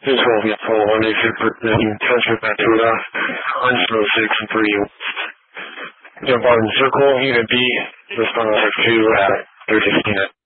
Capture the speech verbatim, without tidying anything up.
This will be four one eight six in Central Ventura, Onslow six three. Jump on circle, unit B, respond to uh, thirty sixteen.